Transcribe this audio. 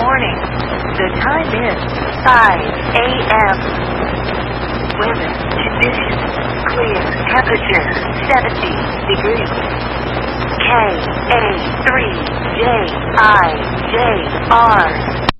morning. The time is 5 a.m. Weather conditions clear. Temperature 70 degrees. KA3JIJR